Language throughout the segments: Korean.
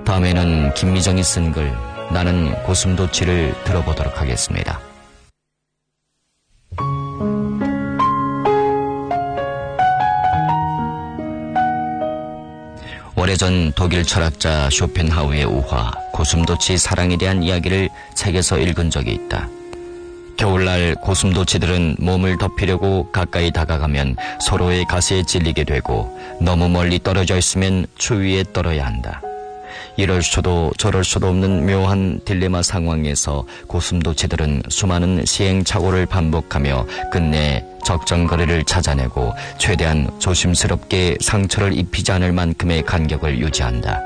다음에는 김미정이 쓴 글 나는 고슴도치를 들어보도록 하겠습니다. 오래전 독일 철학자 쇼펜하우의 우화 고슴도치 사랑에 대한 이야기를 책에서 읽은 적이 있다. 겨울날 고슴도치들은 몸을 덮이려고 가까이 다가가면 서로의 가시에 찔리게 되고 너무 멀리 떨어져 있으면 추위에 떨어야 한다. 이럴 수도 저럴 수도 없는 묘한 딜레마 상황에서 고슴도치들은 수많은 시행착오를 반복하며 끝내 적정거리를 찾아내고 최대한 조심스럽게 상처를 입히지 않을 만큼의 간격을 유지한다.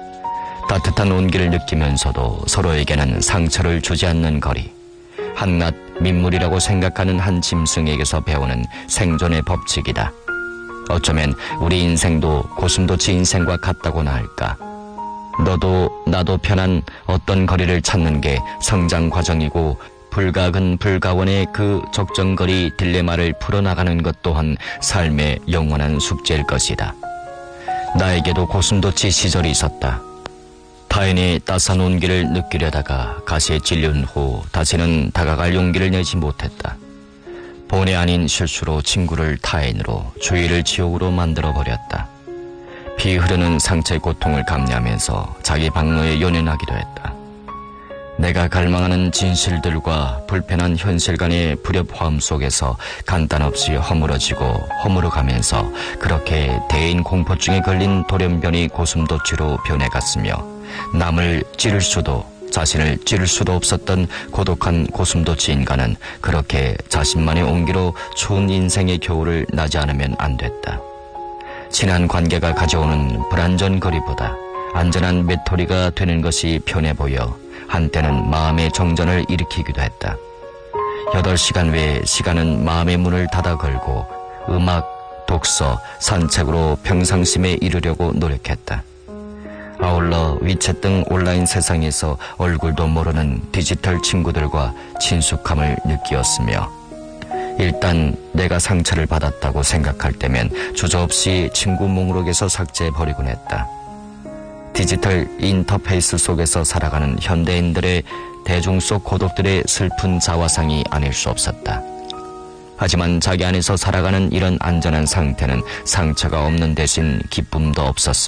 따뜻한 온기를 느끼면서도 서로에게는 상처를 주지 않는 거리. 한낱 민물이라고 생각하는 한 짐승에게서 배우는 생존의 법칙이다. 어쩌면 우리 인생도 고슴도치 인생과 같다고나 할까. 너도 나도 편한 어떤 거리를 찾는 게 성장 과정이고 불가근 불가원의 그 적정거리 딜레마를 풀어나가는 것 또한 삶의 영원한 숙제일 것이다. 나에게도 고슴도치 시절이 있었다. 타인의 따스한 온기를 느끼려다가 가시에 찔린 후 다시는 다가갈 용기를 내지 못했다. 본의 아닌 실수로 친구를 타인으로 주위를 지옥으로 만들어버렸다. 피 흐르는 상처의 고통을 감내하면서 자기 방어에 연연하기도 했다. 내가 갈망하는 진실들과 불편한 현실 간의 불협화음 속에서 간단없이 허물어지고 허물어가면서 그렇게 대인 공포증에 걸린 돌연변이 고슴도치로 변해갔으며 남을 찌를 수도 자신을 찌를 수도 없었던 고독한 고슴도치 인간은 그렇게 자신만의 온기로 추운 인생의 겨울을 나지 않으면 안 됐다. 친한 관계가 가져오는 불안전거리보다 안전한 메토리가 되는 것이 편해 보여 한때는 마음의 정전을 일으키기도 했다. 8시간 외에 시간은 마음의 문을 닫아 걸고 음악, 독서, 산책으로 평상심에 이르려고 노력했다. 아울러 위챗 등 온라인 세상에서 얼굴도 모르는 디지털 친구들과 친숙함을 느끼었으며 일단 내가 상처를 받았다고 생각할 때면 주저없이 친구 목록에서 삭제해버리곤 했다. 디지털 인터페이스 속에서 살아가는 현대인들의 대중 속 고독들의 슬픈 자화상이 아닐 수 없었다. 하지만 자기 안에서 살아가는 이런 안전한 상태는 상처가 없는 대신 기쁨도 없었습니다.